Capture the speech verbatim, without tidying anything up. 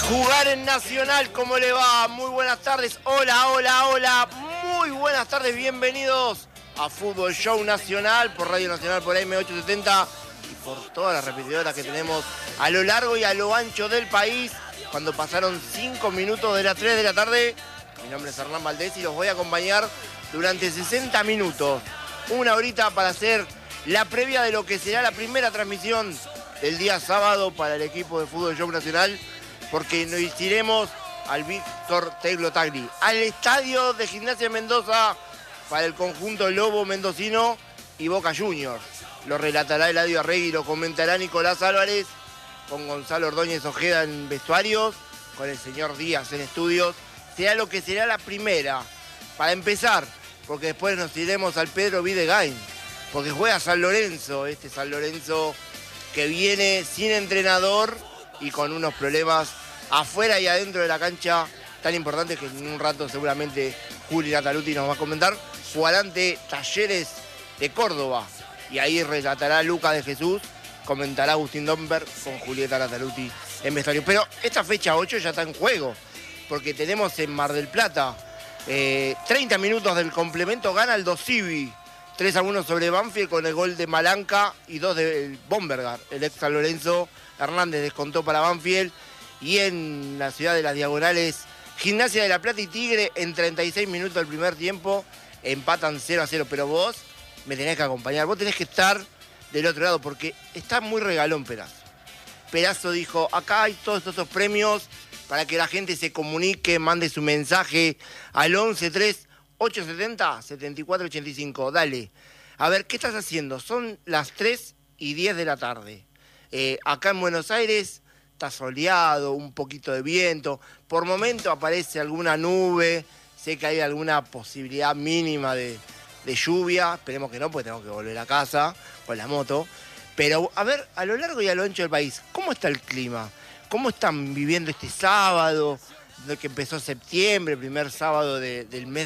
jugar en Nacional. ¿Cómo le va? Muy buenas tardes. Hola, hola, hola. Muy buenas tardes. Bienvenidos a Fútbol Show Nacional por Radio Nacional, por A M ochocientos setenta y por todas las repetidoras que tenemos a lo largo y a lo ancho del país. Cuando pasaron cinco minutos de las tres de la tarde, mi nombre es Hernán Valdés y los voy a acompañar durante sesenta minutos. Una horita para hacer la previa de lo que será la primera transmisión del día sábado para el equipo de Fútbol Show Nacional, porque nos iremos al Víctor Teglo Tagli, al estadio de Gimnasia Mendoza para el conjunto Lobo Mendocino y Boca Juniors. Lo relatará Eladio Arregui, lo comentará Nicolás Álvarez, con Gonzalo Ordóñez Ojeda en vestuarios, con el señor Díaz en estudios. Será lo que será la primera, para empezar, porque después nos iremos al Pedro Videgain, porque juega San Lorenzo, este San Lorenzo que viene sin entrenador y con unos problemas afuera y adentro de la cancha tan importantes que en un rato seguramente Juli Nataluti nos va a comentar. Jugará ante Talleres de Córdoba y ahí relatará Lucas de Jesús, comentará Agustín Domber con Julieta Nataluti en vestuario. Pero esta fecha ocho ya está en juego, porque tenemos en Mar del Plata eh, treinta minutos del complemento, gana el Dosivi tres a uno sobre Banfield con el gol de Malanca y dos de Bombergar. El ex San Lorenzo Hernández descontó para Banfield. Y en la ciudad de las Diagonales, Gimnasia de la Plata y Tigre en treinta y seis minutos del primer tiempo empatan cero a cero. Pero vos me tenés que acompañar, vos tenés que estar del otro lado porque está muy regalón Perazo. Perazo dijo, acá hay todos estos premios para que la gente se comunique, mande su mensaje al once tres ochocientos setenta setenta y cuatro ochenta y cinco. Dale, a ver, ¿qué estás haciendo? Son las tres y diez de la tarde. Eh, acá en Buenos Aires está soleado, un poquito de viento. Por momento aparece alguna nube, sé que hay alguna posibilidad mínima de, de lluvia. Esperemos que no, porque tengo que volver a casa con la moto. Pero, a ver, a lo largo y a lo ancho del país, ¿cómo está el clima? ¿Cómo están viviendo este sábado, que empezó septiembre, primer sábado de, del mes